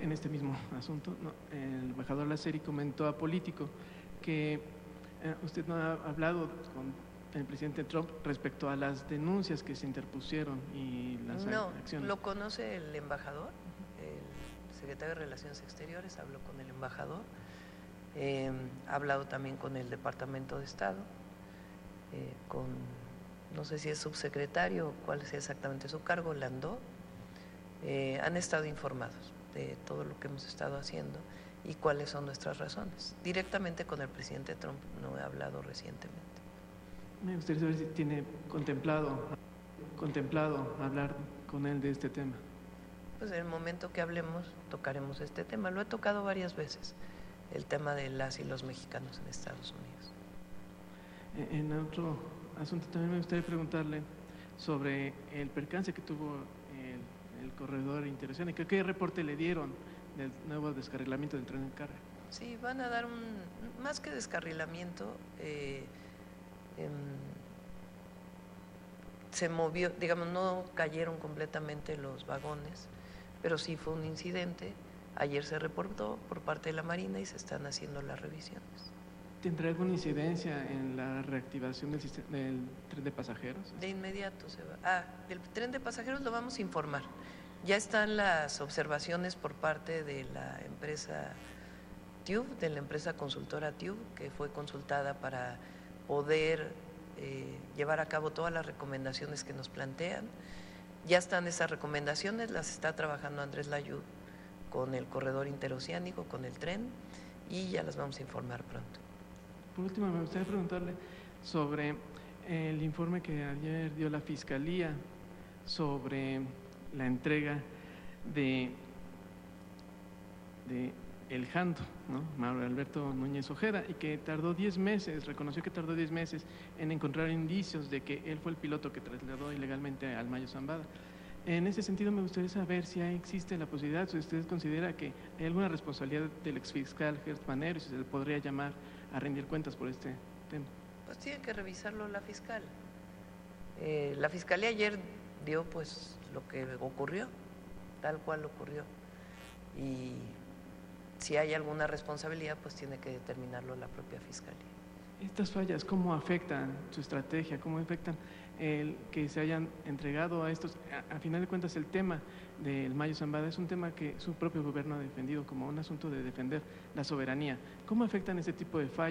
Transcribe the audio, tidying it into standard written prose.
en este mismo asunto, ¿no? El embajador Laceri comentó a Político que usted no ha hablado con el presidente Trump respecto a las denuncias que se interpusieron y las acciones. Lo conoce el embajador, el secretario de Relaciones Exteriores, habló con el embajador, ha hablado también con el Departamento de Estado, no sé si es subsecretario o cuál es exactamente su cargo, Landó. Han estado informados de todo lo que hemos estado haciendo y cuáles son nuestras razones. Directamente con el presidente Trump no he hablado recientemente. Me gustaría saber si tiene contemplado hablar con él de este tema. Pues en el momento que hablemos tocaremos este tema. Lo he tocado varias veces, el tema de las y los mexicanos en Estados Unidos. En otro asunto también me gustaría preguntarle sobre el percance que tuvo el corredor interoceánico. ¿Qué reporte le dieron del nuevo descarrilamiento del tren de carga? Sí, van a dar más que descarrilamiento, se movió, digamos, no cayeron completamente los vagones, pero sí fue un incidente. Ayer se reportó por parte de la Marina y se están haciendo las revisiones. ¿Tendrá alguna incidencia en la reactivación del tren de pasajeros? De inmediato se va. Del tren de pasajeros lo vamos a informar. Ya están las observaciones por parte de la empresa TÜV, de la empresa consultora TÜV, que fue consultada para poder llevar a cabo todas las recomendaciones que nos plantean. Ya están esas recomendaciones, las está trabajando Andrés Layud con el corredor interoceánico, con el tren, y ya las vamos a informar pronto. Por último, me gustaría preguntarle sobre el informe que ayer dio la Fiscalía sobre la entrega de El Jando, ¿no? Mauro Alberto Núñez Ojeda, y que tardó 10 meses, reconoció que tardó 10 meses en encontrar indicios de que él fue el piloto que trasladó ilegalmente al Mayo Zambada. En ese sentido, me gustaría saber si existe la posibilidad, si usted considera que hay alguna responsabilidad del exfiscal Gert Manero y si se le podría llamar a rendir cuentas por este tema. Pues tiene que revisarlo la fiscal. La Fiscalía ayer dio pues lo que ocurrió, tal cual ocurrió, y si hay alguna responsabilidad pues tiene que determinarlo la propia Fiscalía. ¿Estas fallas cómo afectan su estrategia? ¿Cómo afectan el que se hayan entregado a estos? A final de cuentas, el tema del Mayo Zambada es un tema que su propio gobierno ha defendido como un asunto de defender la soberanía. ¿Cómo afectan ese tipo de fallas?